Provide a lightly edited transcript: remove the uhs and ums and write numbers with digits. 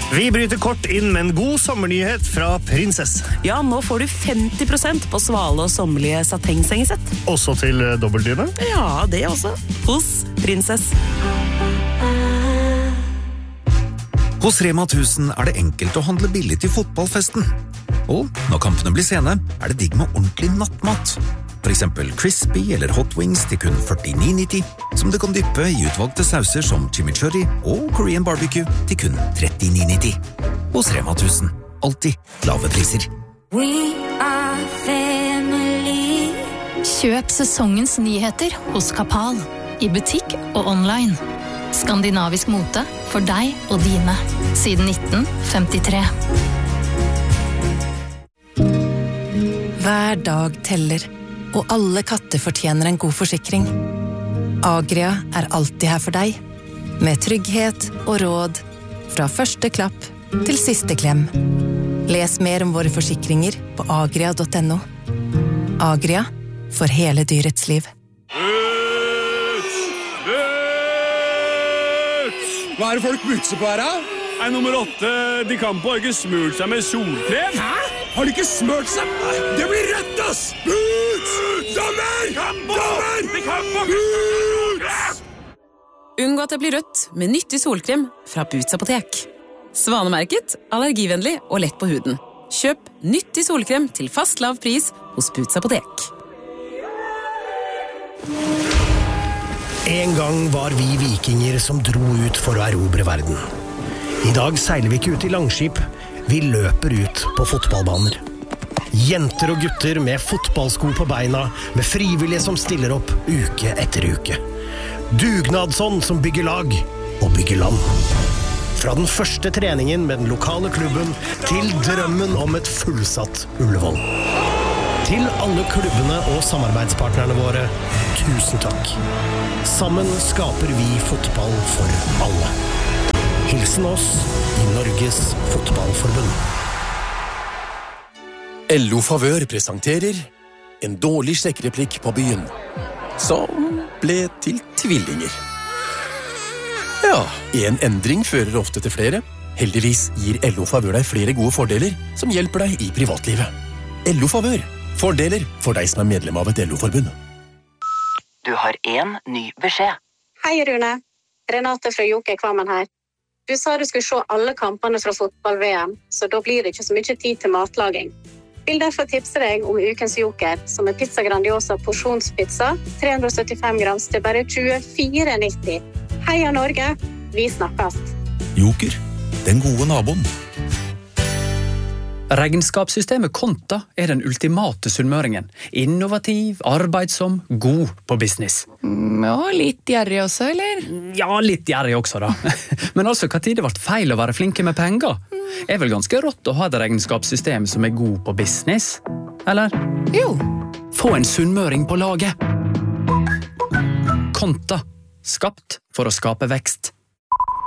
Vi bryter kort inn med en god sommernyhet fra Prinsess. Ja, nå får du 50% på svale og sommerlige satengsengesett. Også til dobbeltdyne? Ja, det også. Hos Prinsess. Hos Rema 1000 det enkelt å handle billig til fotballfesten. Og når kampene blir sene, det digg med ordentlig nattmat. For eksempel crispy eller hot wings til kun 49,90, som du kan dyppe i utvalgte sauser som chimichurri og Korean barbecue til kun 39,90. Hos Rema 1000. Alltid lave priser. We are family. Kjøp sesongens nyheter hos Kapal. I butikk og online. Skandinavisk mote for deg og dine. Siden 1953. Hver dag teller, og alle katter fortjener en god forsikring. Agria alltid her for deg, med trygghet og råd fra første klapp til siste klem. Les mer om våre forsikringer på agria.no. Agria, for hele dyrets liv. Hva det folk bukser på her, da? Nummer 8, de kan på ikke smurt seg med solkrem. Hæ? Har de ikke smurt seg? Det blir rødt, ass! Boots! Dommer! Dommer! Boots! Unngå at det blir rødt med nyttig solkrem fra Boots apotek. Svanemerket, allergivennlig og lett på huden. Kjøp nyttig solkrem til fast lav pris hos Boots apotek. En gang var vi vikinger som dro ut for å erobre verden. I dag seiler vi ikke ut i langskip, vi løper ut på fotballbaner. Jenter og gutter med fotballsko på beina, med frivillige som stiller opp uke etter uke. Dugnadsånd som bygger lag og bygger land. Fra den første treningen med den lokale klubben til drømmen om et fullsatt Ullevål. Til alle klubbene og samarbeidspartnerne våre, tusen takk. Sammen skaper vi fotball for alle. Hilsen oss i Norges Fotballforbund. LO Favør presenterer en dårlig sjekkereplikk på byen, som ble til tvillinger. Ja, en endring fører ofte til flere. Heldigvis gir LO Favør deg flere gode fordeler som hjelper deg i privatlivet. LO Favør. Fordeler for deg som medlem av et LO-forbund. Du har en ny beskjed. Hei, Rune. Renate fra Joker Kvammen her. Du sa du skulle se alle kampene fra fotball-VM, så da blir det ikke så mye tid til matlaging. Vil derfor tipse deg om ukens Joker, som Pizza Grandiosa porsjonspizza, 375 grams til bare 24,90. Heia Norge, vi snakkes. Joker, den gode naboen. Regnskapssystemet Konta den ultimate sunnmøringen. Innovativ, arbeidsom, god på business. Ja, litt gjerrig også, eller? Ja, litt gjerrig også da. Men altså, hva tid det ble feil å være flinke med penger? Vel ganske rått å ha et regnskapssystem som god på business? Eller? Jo. Få en sunnmøring på laget. Konta. Skapt for å skape vekst.